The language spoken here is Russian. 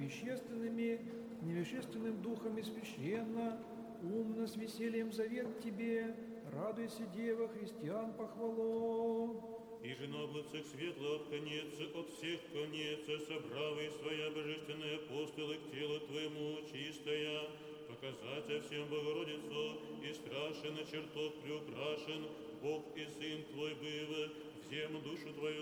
вещественными, невещественным духом и священно, умно с весельем завет тебе, радуйся, Дева, христиан похвало. И же на облацах светло от конеца, от всех конеца, собравы своя божественная апостолы к телу Твоему чистая, показать всем Богородицу, и страшен на чертог приукрашен, Бог и Сын Твой быв, всем душу Твою